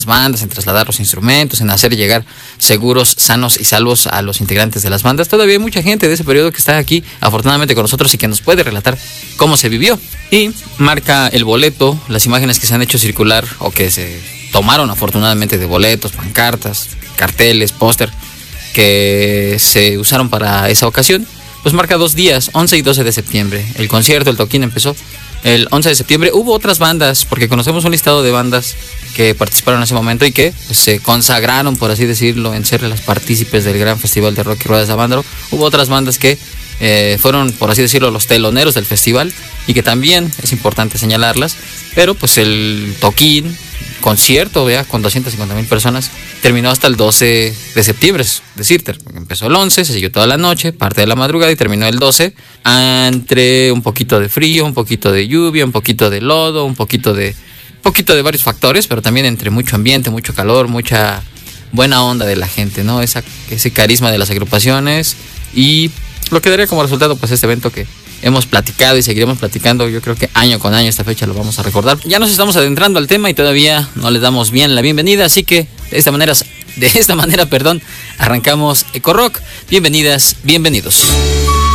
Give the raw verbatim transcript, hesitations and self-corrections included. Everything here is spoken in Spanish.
bandas, en trasladar los instrumentos, en hacer llegar seguros, sanos y salvos a los integrantes de las bandas. Todavía hay mucha gente de ese periodo que está aquí, afortunadamente, con nosotros y que nos puede relatar cómo se vivió. Y marca el boleto, las imágenes que se han hecho circular o que se tomaron afortunadamente de boletos, pancartas, carteles, póster, que se usaron para esa ocasión, pues marca dos días, once y doce de septiembre. El concierto, el toquín empezó el once de septiembre. Hubo otras bandas, porque conocemos un listado de bandas que participaron en ese momento y que pues, se consagraron, por así decirlo, en ser las partícipes del gran festival de rock y ruedas de Avándaro. Hubo otras bandas que eh, fueron, por así decirlo, los teloneros del festival y que también es importante señalarlas, pero pues el toquín, concierto, vea, con doscientas cincuenta mil personas, terminó hasta el doce de septiembre, es decir, empezó el once, se siguió toda la noche, parte de la madrugada y terminó el doce, entre un poquito de frío, un poquito de lluvia, un poquito de lodo, un poquito de, un poquito de varios factores, pero también entre mucho ambiente, mucho calor, mucha buena onda de la gente, ¿no? Esa, ese carisma de las agrupaciones y lo que daría como resultado pues este evento que hemos platicado y seguiremos platicando. Yo creo que año con año esta fecha lo vamos a recordar. Ya nos estamos adentrando al tema y todavía no le damos bien la bienvenida, así que de esta manera, de esta manera, perdón, arrancamos Eco Rock. Bienvenidas, bienvenidos.